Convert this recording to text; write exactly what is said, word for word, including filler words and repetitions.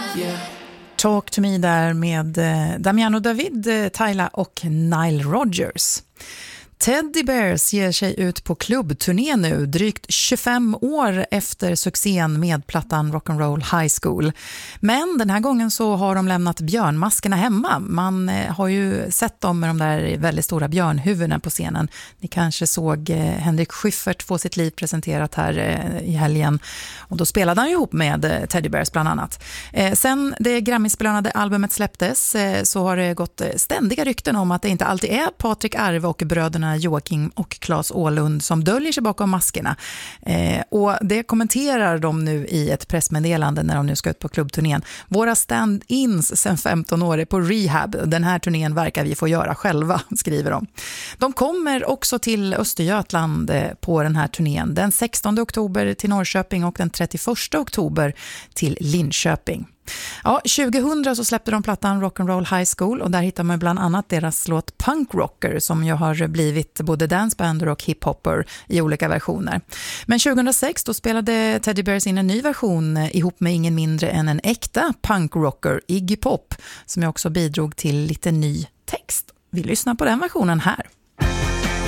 Talk to me där med Damiano David, Tyla och Nile Rodgers. Teddy Bears ger sig ut på klubbturné nu, drygt tjugofem år efter succén med plattan Rock'n'Roll High School. Men den här gången så har de lämnat björnmaskerna hemma. Man har ju sett dem med de där väldigt stora björnhuvudena på scenen. Ni kanske såg Henrik Schyffert få sitt liv presenterat här i helgen. Och då spelade han ju ihop med Teddy Bears bland annat. Sen det Grammisbelönade albumet släpptes så har det gått ständiga rykten om att det inte alltid är Patrik Arve och bröderna Joakim och Claes Åhlund som döljer sig bakom maskerna. Eh, och det kommenterar de nu i ett pressmeddelande när de nu ska ut på klubbturnén. Våra stand-ins sedan femton år är på rehab. Den här turnén verkar vi få göra själva, skriver de. De kommer också till Östergötland på den här turnén. Den sextonde oktober till Norrköping och den trettioförsta oktober till Linköping. Ja, tjugohundra så släppte de plattan Rock'n'Roll High School och där hittar man bland annat deras låt Punk Rocker som ju har blivit både dancebander och hiphopper i olika versioner. Men tjugohundrasex då spelade Teddy Bears in en ny version ihop med ingen mindre än en äkta punk rocker, Iggy Pop, som ju också bidrog till lite ny text. Vi lyssnar på den versionen här.